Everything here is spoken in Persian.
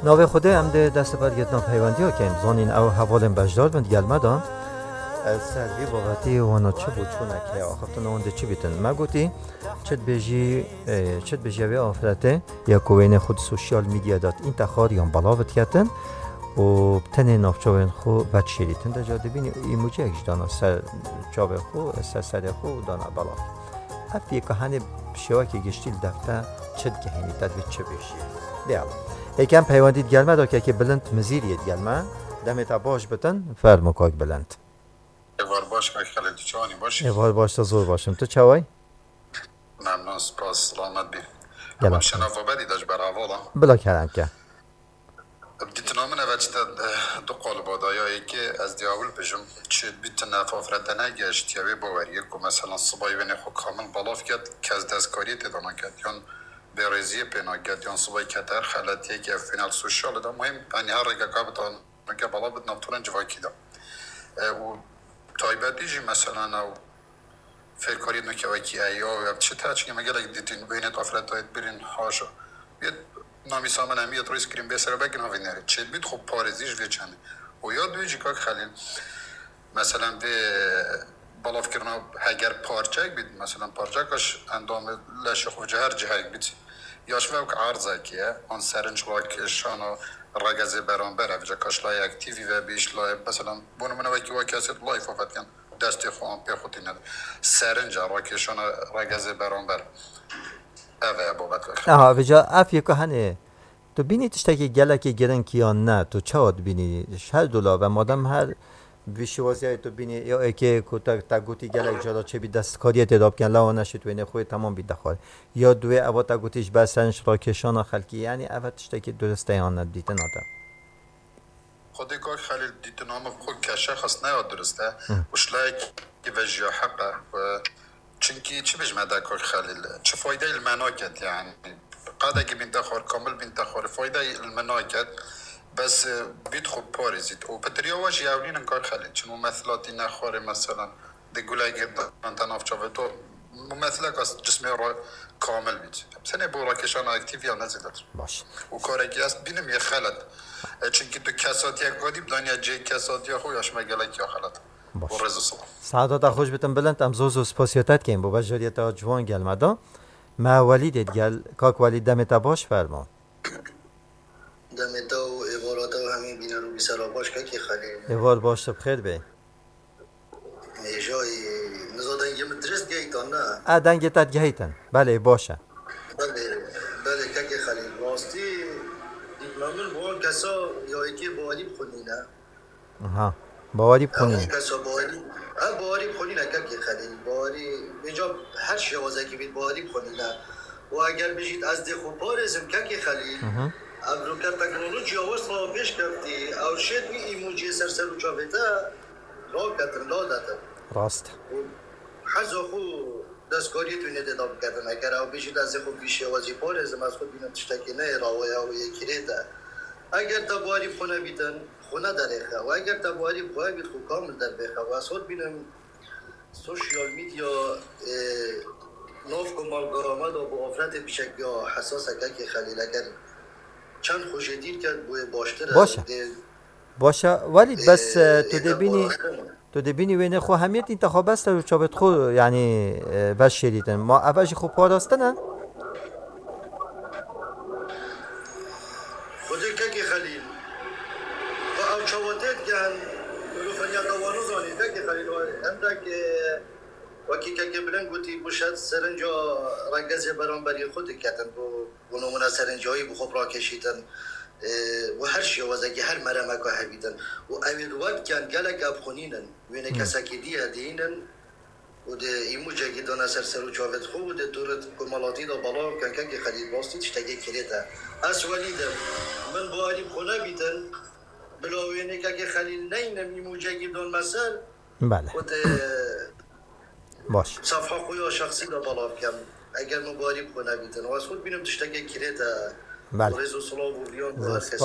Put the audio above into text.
ناوی خوده هم ده دست برگرد ناپیوندی ها که زانین او حوالم بجدار بند گلمه دان سروی باقتی وانا چه بود چونه که آخفتون اونده چی بیتن ما گوتی چت بیجی اوی آفرته یا کوین خود سوشیال میدیا داد این تخار یا بلاوت کتن و تنه نافچاوین خو بد شیریتن در جا دبینی ایموجی اکش دانا سر چاوی خو سر خو دانا بلا افتی که هنه شواکی گشتیل دفته چت گهینی تدوی چه بیشی دیالا یکم پیواندید گلمه دا که بلند مزیرید گلمه دمتا باش بتن فرمو کاک بلند ایوار باش که خیلی چوانی باش ایوار باش تا زور باشم تو چوای؟ ممنون سپاس سلامت بیر گلم شناف و بدی داشت براوالا بلا کرم که دیتنا من اوچتا دو قالب دایایی که از دیاول بجم چه بیت نفافرده نگشت یاوی باوریه که مثلا صبای ونه خو کامل بالاف کرد که از دستکاری تدانا کرد یان برزیه پینا کرد یان صبای کتر خلطیه که فینال سوشال دا مهم یعنی هر رگه کابتان مگه بالا بد نفتورن جواکی دا و تایبتی جی مثلا او فکری نکویی ایا و چه تاچی مگه اگه دیدین بین تافرت داید برین هاشو بیاد نامی سامن همیت روی سکرین بسر بگن ها وینره چه بید خب پارزیش وی چنه و یاد دوی جی که خلیل مثلا به بالاف کرنا هگر پارچه بید مثلا پارچه کش اندام لشه خوب جهر جهر بید یاش وقت عرضه که آن سرنج واکشان و رگزه بران بره وجا کاش لای اکتیوی و بیش لای مثلا بونو منو وکی واکیست لایف آفت کن دستی خوان پی خودی نده سرنج راکشان رگزه بران بره اوه بابت بخیر آها وجا افیه که هنه تو بینی تشتکی گله که گرن کیان نه تو چاد بینی هر دولا و مادم هر ویشوازی های تو بینی یا اکی که تا گوتی گله جالا چه بی دست کاریت اداب کن لاو نشد وینه خوی تمام بی دخواه یا دوی اوا تا گوتیش بسنش را کشان خلکی یعنی اوا تشتکی درسته یا ندیتن آدم خودی که خیلی دیتنام خود کشه خواست نیاد درسته وشلای که وجیا حقه و چونکی چی بجمده که خلیل چه فایده المناکت یعنی قد اگه بین تخور کامل بین تخور فایده المناکت بس بيت خب بارزيت وبدري واش ياولين نكار خليل چون ممثلاتي نخوره مثلا دي گولا گردن انت نافچاوتو ممثلك از جسمي را كامل بيت سنه بورا كشان اكتيف یا نزيدت باش و کارگی است بینم یه خلط چونکی تو کساتی گادی بدانیا جه کساتی خو یاش مگلک یا خلط باش و رز سلام سعادت خوش بتم بلند ام زوزو سپاسیاتت کیم بو بجریتا جوان گلمدا ما ولیدت گل کاک ولید دمتا باش فرما دمتا و عبارتا و همین بینه رو بیسرا باش که خلیل ایوار باش بخیر بی جای نزادن یه مدرس گیتان نه دنگتت گهیتن بله باشه بله که خلیل راستی دیپلومن با کسا یا ایکی باوری بخونی نه ها باوری بخونی اون کسا باوری بخونی نه که خلیل باوری اینجا هر شوازه که بید باوری بخونی نه و اگر بشید از ده خوب پارزم که خلیل ابروکر تکنولوژی آواز را پیش کردی او شد می ایموجی سر و چاویتا را کتن لا دادن راست حزو خو دستکاری تو نده داب کردن اگر او بشید از خود بیشی آوازی پارزم از خود بینم تشتکی نه راوی او یکی ریده اگر تباری خونه بیدن خونه دریخه و اگر تباری بخواه بید خود کامل در بخواه و از خود بینم سوشیال میدیا نوف کمال آمد و با افراد بیشک یا حساس که خلیل اگر چند خوش دیر کرد بوی باشتر باشه ولی بس تو دبینی وینه خو همیت انتخاب است رو چابت خو یعنی بس شدیدن ما اولش خوب پاراستن خودی که خلیل و او چواتت گن رو فنیا دوانو زانی که خلیل هم که وکی که بلند گوتی بوشد سرنجا رنگز برانبری خود کتن و نمونه سرنجایی بخوب را کشیدن و هر شوازه که هر مرمه که هبیدن و اوید وقت کن گلک ابخونینن وینه کسا که دیه دینن و ده ایمو جگی دانه سر و چاوت خوب و ده دورت کمالاتی دا بالا کن که خلید باستی تشتگه کلیده از ولیدم من با علیم خونه بیدن بلا وینه که خلیل نینم ایمو جگی دان مسر بله باش صفحه خویا شخصی دا بالا کم اگر مباریم خونه بیدن و از خود بینم تشتگه کلیده بله ورز و صلاح و بیان